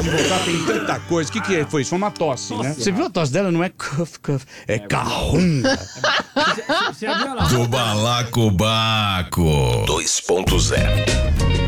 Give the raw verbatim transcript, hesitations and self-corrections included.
de voltar, tem tanta coisa. O que, que foi? Isso foi uma tosse, né? Você viu a tosse dela? Não é cuff, cuff, é, é carrunga. Do Balacobaco dois ponto zero.